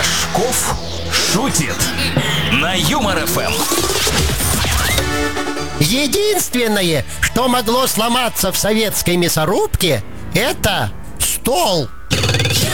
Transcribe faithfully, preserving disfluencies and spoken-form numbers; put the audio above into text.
Рожков шутит на Юмор эф эм. Единственное, что могло сломаться в советской мясорубке, это стол.